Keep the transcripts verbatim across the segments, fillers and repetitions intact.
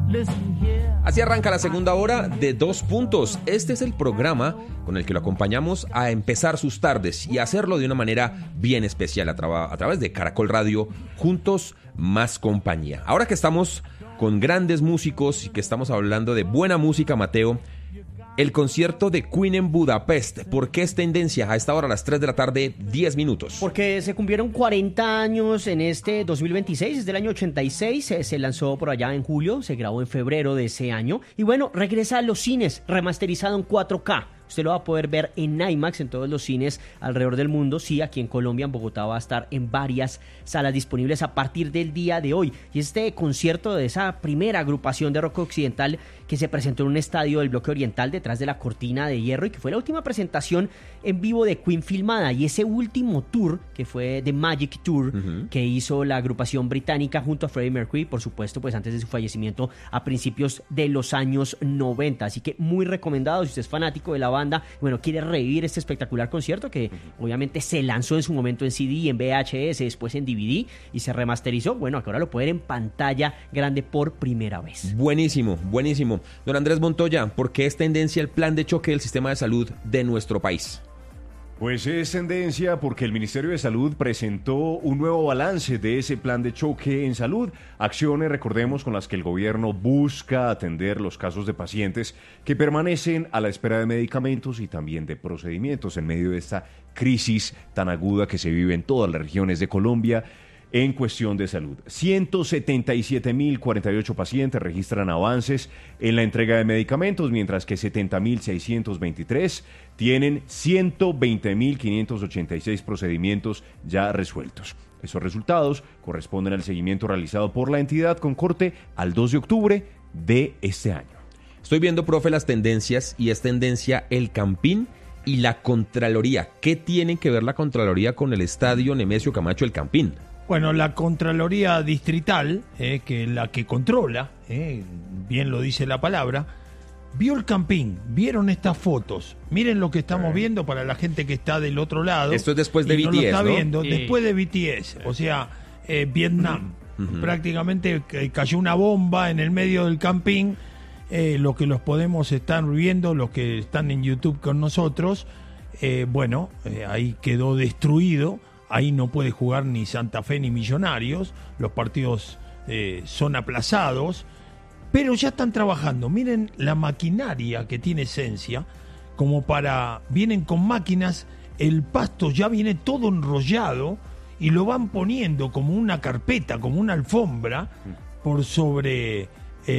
Así arranca la segunda hora de Dos Puntos. Este es el programa con el que lo acompañamos a empezar sus tardes y a hacerlo de una manera bien especial a, tra- a través de Caracol Radio, juntos más compañía. Ahora que estamos con grandes músicos y que estamos hablando de buena música, Mateo, el concierto de Queen en Budapest, ¿por qué es tendencia a esta hora a las tres de la tarde, diez minutos? Porque se cumplieron cuarenta años en este dos mil veintiséis, desde el año ochenta y seis, se, se lanzó por allá en julio, se grabó en febrero de ese año, y bueno, regresa a los cines, remasterizado en cuatro K. Usted lo va a poder ver en IMAX en todos los cines alrededor del mundo. Sí, aquí en Colombia, en Bogotá, va a estar en varias salas disponibles a partir del día de hoy. Y este concierto de esa primera agrupación de rock occidental que se presentó en un estadio del bloque oriental detrás de la cortina de hierro y que fue la última presentación en vivo de Queen filmada. Y ese último tour, que fue The Magic Tour, uh-huh. que hizo la agrupación británica junto a Freddie Mercury, por supuesto, pues antes de su fallecimiento a principios de los años noventa. Así que muy recomendado si usted es fanático de la banda, bueno, quiere revivir este espectacular concierto que obviamente se lanzó en su momento en C D, en V H S, después en D V D y se remasterizó. Bueno, que ahora lo puede ver en pantalla grande por primera vez. Buenísimo, buenísimo. Don Andrés Montoya, ¿por qué es tendencia el plan de choque del sistema de salud de nuestro país? Pues es tendencia porque el Ministerio de Salud presentó un nuevo balance de ese plan de choque en salud. Acciones, recordemos, con las que el gobierno busca atender los casos de pacientes que permanecen a la espera de medicamentos y también de procedimientos en medio de esta crisis tan aguda que se vive en todas las regiones de Colombia en cuestión de salud. ciento setenta y siete mil cuarenta y ocho pacientes registran avances en la entrega de medicamentos, mientras que setenta mil seiscientos veintitrés tienen ciento veinte mil quinientos ochenta y seis procedimientos ya resueltos. Esos resultados corresponden al seguimiento realizado por la entidad con corte al dos de octubre de este año. Estoy viendo, profe, las tendencias y es tendencia el Campín y la Contraloría. ¿Qué tiene que ver la Contraloría con el estadio Nemesio Camacho El Campín? Bueno, la Contraloría Distrital, eh, que es la que controla, eh, bien lo dice la palabra, vio el Campín, vieron estas fotos, miren lo que estamos viendo para la gente que está del otro lado. Esto es después de y B T S, no lo está ¿no? viendo, Sí. Después de B T S, o sea, eh, Vietnam. Uh-huh. Prácticamente cayó una bomba en el medio del Campín, eh, lo que los podemos estar viendo, los que están en YouTube con nosotros, eh, bueno, eh, ahí quedó destruido. Ahí no puede jugar ni Santa Fe ni Millonarios, los partidos eh, son aplazados, pero ya están trabajando. Miren la maquinaria que tiene Esencia, como para, vienen con máquinas, el pasto ya viene todo enrollado y lo van poniendo como una carpeta, como una alfombra, por sobre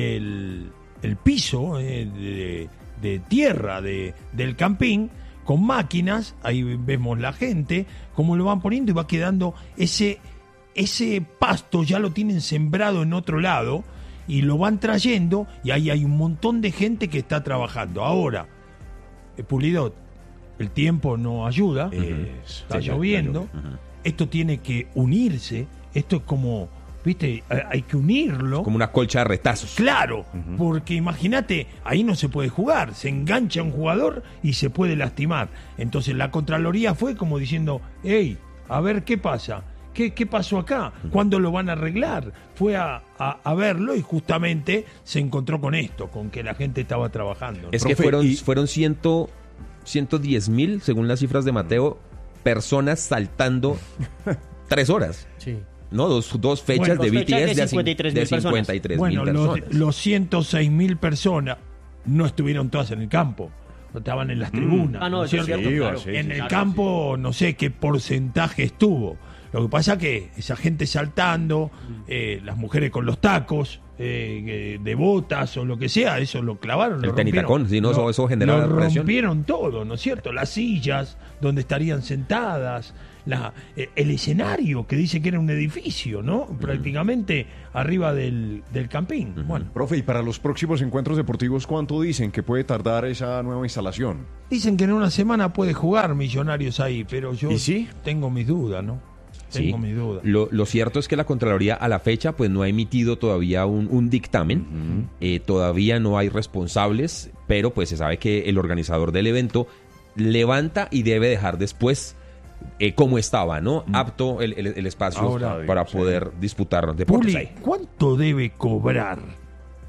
el, el piso eh, de, de tierra de, del Campín, con máquinas, ahí vemos la gente, cómo lo van poniendo y va quedando ese, ese pasto, ya lo tienen sembrado en otro lado y lo van trayendo y ahí hay un montón de gente que está trabajando. Ahora, eh, Pulidot, el tiempo no ayuda, eh, está sí, lloviendo, uh-huh. Esto tiene que unirse, esto es como... ¿Viste? Hay que unirlo. Como una colcha de retazos. Claro, uh-huh. Porque imagínate, ahí no se puede jugar, se engancha un jugador y se puede lastimar. Entonces la Contraloría fue como diciendo, hey, a ver qué pasa, qué, qué pasó acá, ¿cuándo lo van a arreglar? Fue a, a, a verlo y justamente se encontró con esto, con que la gente estaba trabajando. Es Profe, que fueron, y... fueron ciento, ciento diez mil, según las cifras de Mateo, personas saltando tres horas. Sí. No, dos, dos fechas bueno, de B T S de cincuenta y tres mil personas. Bueno, los, los ciento seis mil personas no estuvieron todas en el campo, estaban en las tribunas. Mm. Ah, no, ¿no eso es cierto, sí, claro. sí, en sí, el claro, campo sí. No sé qué porcentaje estuvo. Lo que pasa que esa gente saltando, eh, las mujeres con los tacos, eh, de botas o lo que sea, eso lo clavaron. El lo tenitacón, si no, eso, eso generaba lo presión. rompieron todo, ¿no es cierto? Las sillas donde estarían sentadas, la, eh, el escenario que dice que era un edificio, ¿no? Uh-huh. Prácticamente arriba del, del Campín. Uh-huh. Bueno, profe, y para los próximos encuentros deportivos, ¿cuánto dicen que puede tardar esa nueva instalación? Dicen que en una semana puede jugar Millonarios ahí, pero yo ¿Y sí? tengo mis dudas, ¿no? Tengo sí. mis dudas. Lo, lo cierto es que la Contraloría a la fecha pues no ha emitido todavía un, un dictamen, uh-huh. eh, todavía no hay responsables, pero pues se sabe que el organizador del evento levanta y debe dejar después eh, como estaba, ¿no? Uh-huh. Apto el, el, el espacio Ahora, para sí. poder disputar deportes Puli, ahí. ¿Cuánto debe cobrar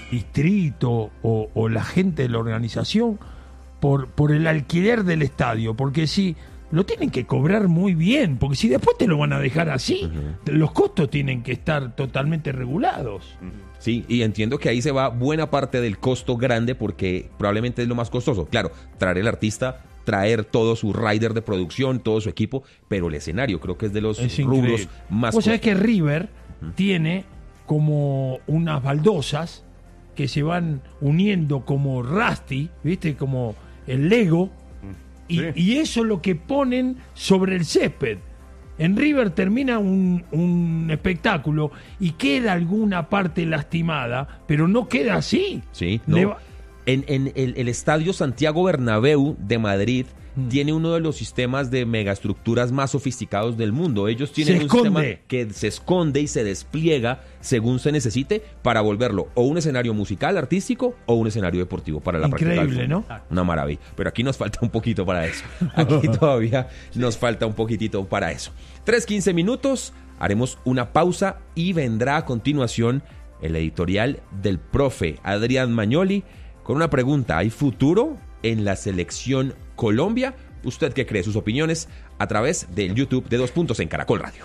distrito o, o la gente de la organización por, por el alquiler del estadio, porque si lo tienen que cobrar muy bien, porque si después te lo van a dejar así, uh-huh. los costos tienen que estar totalmente regulados. Sí, y entiendo que ahí se va buena parte del costo grande porque probablemente es lo más costoso. Claro, traer el artista, traer todo su rider de producción, todo su equipo, pero el escenario creo que es de los es rubros increíble. más Vos sabés que River uh-huh. tiene como unas baldosas que se van uniendo como Rusty, ¿viste? Como el Lego. Y, sí. y eso es lo que ponen sobre el césped. En River termina un, un espectáculo y queda alguna parte lastimada, pero no queda así. Sí, no. Va... En, en el, el Estadio Santiago Bernabéu de Madrid mm. tiene uno de los sistemas de megaestructuras más sofisticados del mundo. Ellos tienen se un esconde. sistema que se esconde y se despliega según se necesite para volverlo o un escenario musical, artístico o un escenario deportivo para la práctica del fútbol. Increíble, ¿no? Una maravilla. Pero aquí nos falta un poquito para eso. Aquí todavía sí. nos falta un poquitito para eso. tres quince minutos, haremos una pausa y vendrá a continuación el editorial del profe Adrián Magnoli con una pregunta. ¿Hay futuro en la selección Colombia? ¿Usted qué cree? Sus opiniones a través del YouTube de Dos Puntos en Caracol Radio.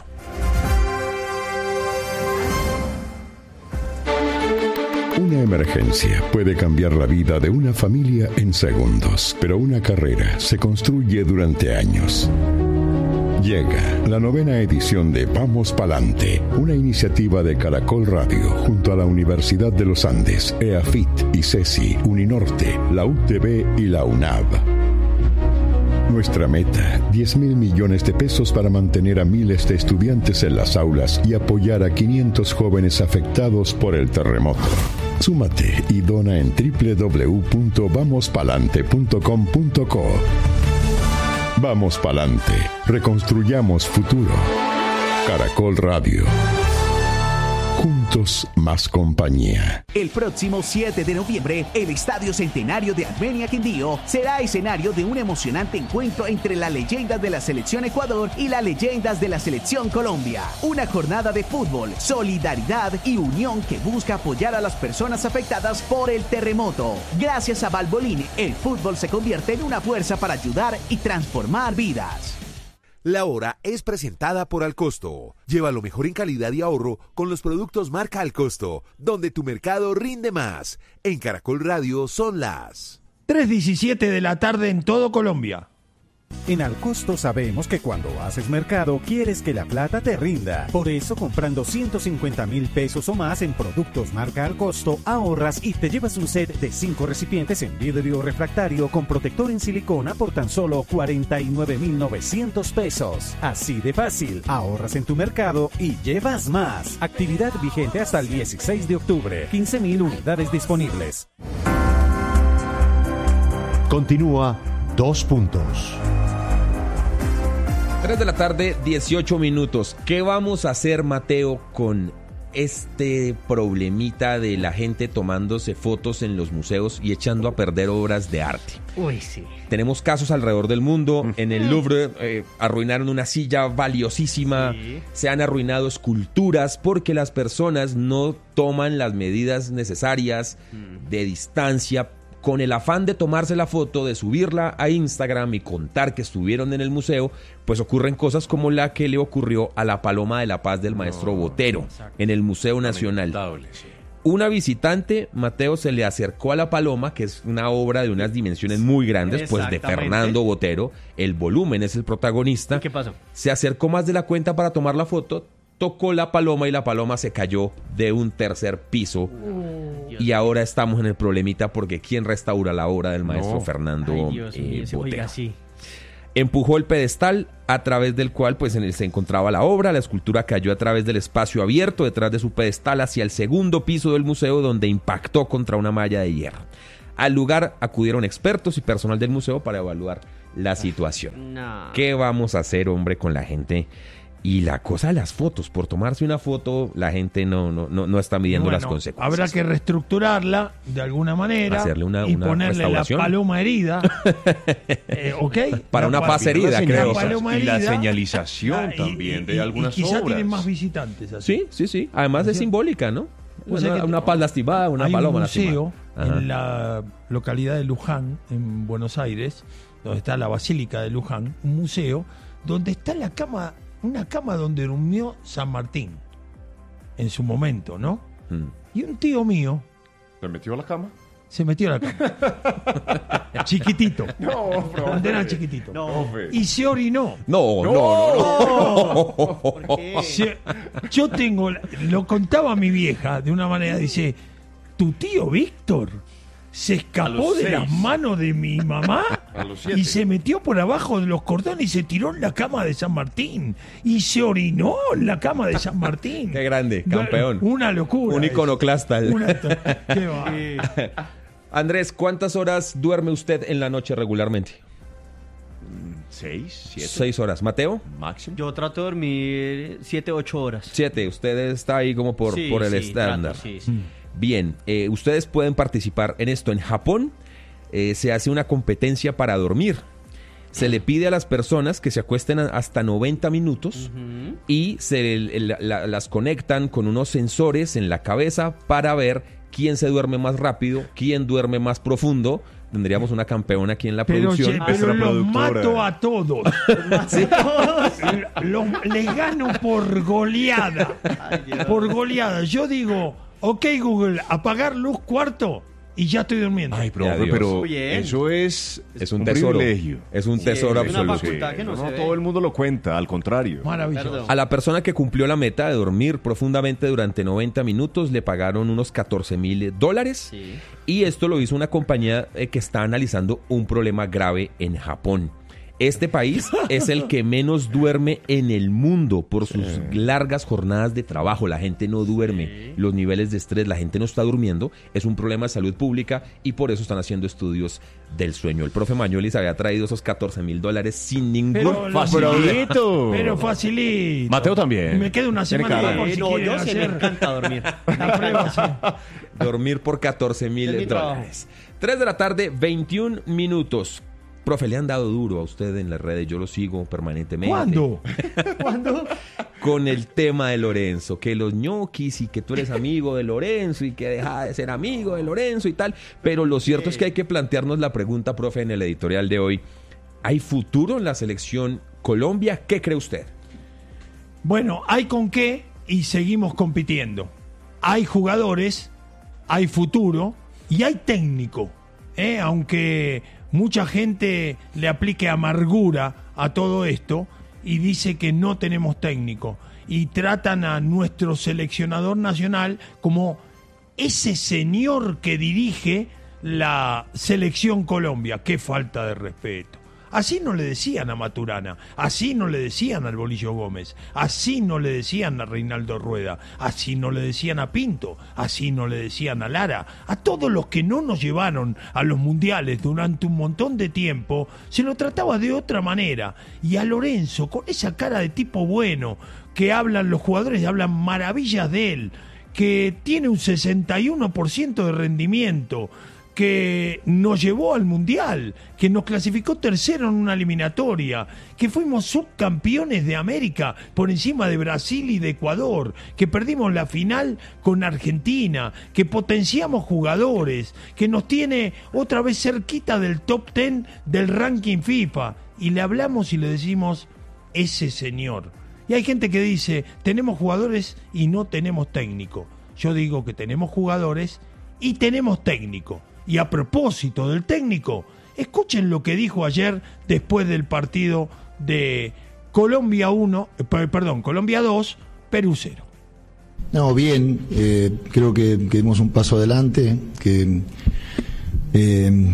Una emergencia puede cambiar la vida de una familia en segundos, pero una carrera se construye durante años. Llega la novena edición de Vamos Palante, una iniciativa de Caracol Radio junto a la Universidad de los Andes, EAFIT, ICESI, Uninorte, la U T B y la UNAV. Nuestra meta, diez mil millones de pesos para mantener a miles de estudiantes en las aulas y apoyar a quinientos jóvenes afectados por el terremoto. Súmate y dona en doble u doble u doble u punto vamos palante punto com punto co. Vamos Palante, reconstruyamos futuro. Caracol Radio. Juntos más compañía. El próximo siete de noviembre, el Estadio Centenario de Armenia Quindío será escenario de un emocionante encuentro entre las leyendas de la Selección Ecuador y las leyendas de la Selección Colombia. Una jornada de fútbol, solidaridad y unión que busca apoyar a las personas afectadas por el terremoto. Gracias a Valvoline, el fútbol se convierte en una fuerza para ayudar y transformar vidas. La hora es presentada por Alcosto. Lleva lo mejor en calidad y ahorro con los productos marca Alcosto, donde tu mercado rinde más. En Caracol Radio son las tres diecisiete de la tarde en todo Colombia. En Alcosto sabemos que cuando haces mercado quieres que la plata te rinda. Por eso, comprando ciento cincuenta mil pesos o más en productos marca Alcosto, ahorras y te llevas un set de cinco recipientes en vidrio refractario con protector en silicona por tan solo cuarenta y nueve mil novecientos pesos. Así de fácil, ahorras en tu mercado y llevas más. Actividad vigente hasta el dieciséis de octubre. quince mil unidades disponibles. Continúa Dos Puntos. tres de la tarde, dieciocho minutos. ¿Qué vamos a hacer, Mateo, con este problemita de la gente tomándose fotos en los museos y echando a perder obras de arte? Uy, sí. Tenemos casos alrededor del mundo. En el Louvre eh, arruinaron una silla valiosísima. Sí. Se han arruinado esculturas porque las personas no toman las medidas necesarias de distancia, con el afán de tomarse la foto, de subirla a Instagram y contar que estuvieron en el museo. Pues ocurren cosas como la que le ocurrió a la Paloma de la Paz del maestro no, Botero, exacto, en el Museo Nacional. Sí. Una visitante, Mateo, se le acercó a la Paloma, que es una obra de unas dimensiones muy grandes, pues de Fernando Botero. El volumen es el protagonista. ¿Y qué pasó? Se acercó más de la cuenta para tomar la foto, tocó la paloma y la paloma se cayó de un tercer piso. Uh, y ahora estamos en el problemita porque ¿quién restaura la obra del maestro no. Fernando Ay, Dios mío, eh, Botero? Sí. Empujó el pedestal a través del cual pues en él se encontraba la obra. La escultura cayó a través del espacio abierto detrás de su pedestal hacia el segundo piso del museo, donde impactó contra una malla de hierro. Al lugar acudieron expertos y personal del museo para evaluar la situación. No. ¿Qué vamos a hacer, hombre, con la gente? Y la cosa de las fotos, por tomarse una foto, la gente no, no, no, no está midiendo bueno, las consecuencias. Habrá que reestructurarla de alguna manera, hacerle una, y una ponerle la paloma herida, eh, ¿ok? Para la una paz herida, creo. Y la señalización ah, y, también y, de y, algunas y quizá obras. Tienen más visitantes. Así. Sí, sí, sí. Además es simbólica, ¿no? O sea Una, que una paz lastimada, una hay paloma un lastimada. museo Ajá. en la localidad de Luján, en Buenos Aires, donde está la Basílica de Luján, un museo donde está la cama, una cama donde durmió San Martín en su momento, ¿no? Mm. Y un tío mío ¿Le metió a la cama? se metió a la cama. Chiquitito. No, Cuando era chiquitito. Profe. Y se orinó. No, no, no. no. ¿Por qué? Se- yo tengo, lo contaba mi vieja de una manera, dice, tu tío Víctor se A escapó los de seis. las manos de mi mamá A los siete. y se metió por abajo de los cordones y se tiró en la cama de San Martín y se orinó en la cama de San Martín. Qué grande, campeón. Una locura. Un eso. iconoclasta. el- Una- qué va. Andrés, ¿cuántas horas duerme usted en la noche regularmente? ¿Seis? ¿Siete? Seis horas. ¿Mateo? Máximo. Yo trato de dormir siete, ocho horas. Siete. Usted está ahí como por, Sí, por el sí, estándar. trato, sí, sí. Bien, eh, ustedes pueden participar en esto. En Japón eh, se hace una competencia para dormir. Se le pide a las personas que se acuesten a- hasta noventa minutos y se el- la- las conectan con unos sensores en la cabeza para ver quién se duerme más rápido, quién duerme más profundo. Tendríamos una campeona aquí en la Pero, producción. che, Nuestra pero los productora. mato a todos. Los- les gano por goleada. Ay, Dios. Por goleada. Yo digo, ok Google, apagar luz cuarto y ya estoy durmiendo. Ay, profe, Adiós. pero Bien. eso es, Es un tesoro. privilegio. Es un Sí, tesoro es una absoluto. facultad que no se ve. todo el mundo lo cuenta, al contrario. Maravilloso. Perdón. A la persona que cumplió la meta de dormir profundamente durante noventa minutos le pagaron unos catorce mil dólares. Sí. Y esto lo hizo una compañía eh, que está analizando un problema grave en Japón. Este país es el que menos duerme en el mundo por sus largas jornadas de trabajo. La gente no duerme, los niveles de estrés, la gente no está durmiendo. Es un problema de salud pública y por eso están haciendo estudios del sueño. El profe Mañolis había traído esos catorce mil dólares sin ningún Pero lo- ¡Facilito! Pero facilito. Mateo también. Me queda una Tiene semana cara. más por Eh, si no, quieren yo sí me hacer encanta dormir. la prueba, sí. dormir por catorce Es mil mi dólares. tres de la tarde, veintiún minutos. Profe, le han dado duro a usted en las redes, yo lo sigo permanentemente. ¿Cuándo? ¿Cuándo? Con el tema de Lorenzo, que los ñoquis y que tú eres amigo de Lorenzo y que deja de ser amigo de Lorenzo y tal. Pero lo cierto es que hay que plantearnos la pregunta, profe, en el editorial de hoy. ¿Hay futuro en la selección Colombia? ¿Qué cree usted? Bueno, hay con qué y seguimos compitiendo. Hay jugadores, hay futuro y hay técnico. ¿eh? Aunque mucha gente le aplique amargura a todo esto y dice que no tenemos técnico. Y tratan a nuestro seleccionador nacional como ese señor que dirige la selección Colombia. Qué falta de respeto. Así no le decían a Maturana, así no le decían al Bolillo Gómez, así no le decían a Reinaldo Rueda, así no le decían a Pinto, así no le decían a Lara. A todos los que no nos llevaron a los mundiales durante un montón de tiempo, se lo trataba de otra manera. Y a Lorenzo, con esa cara de tipo bueno, que hablan los jugadores, hablan maravillas de él, que tiene un sesenta y uno por ciento de rendimiento, que nos llevó al Mundial, que nos clasificó tercero en una eliminatoria, que fuimos subcampeones de América por encima de Brasil y de Ecuador, que perdimos la final con Argentina, que potenciamos jugadores, que nos tiene otra vez cerquita del top ten del ranking FIFA, y le hablamos y le decimos, ese señor. Y hay gente que dice, tenemos jugadores y no tenemos técnico. Yo digo que tenemos jugadores y tenemos técnico. Y a propósito del técnico, escuchen lo que dijo ayer después del partido de Colombia uno, eh, perdón, Colombia dos, Perú cero. No, bien, eh, creo que, que dimos un paso adelante, que eh,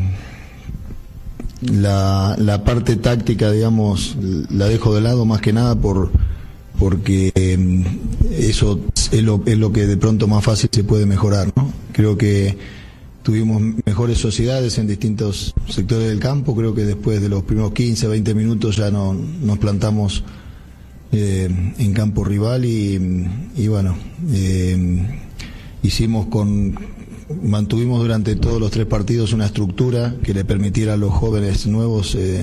la, la parte táctica, digamos, la dejo de lado más que nada por porque eh, eso es lo, es lo que de pronto más fácil se puede mejorar, ¿no? Creo que tuvimos mejores sociedades en distintos sectores del campo, creo que después de los primeros quince, veinte minutos ya no, nos plantamos eh, en campo rival y, y bueno, eh, hicimos con, mantuvimos durante todos los tres partidos una estructura que le permitiera a los jóvenes nuevos eh,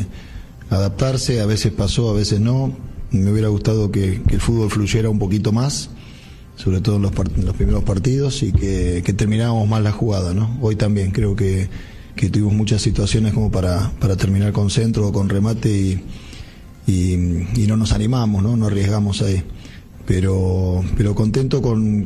adaptarse, a veces pasó, a veces no, me hubiera gustado que, que el fútbol fluyera un poquito más. sobre todo en los, part- en los primeros partidos, y que, que terminábamos mal la jugada, ¿no? Hoy también creo que, que tuvimos muchas situaciones como para, para terminar con centro o con remate y, y, y no nos animamos, ¿no? No arriesgamos ahí. Pero, pero contento con,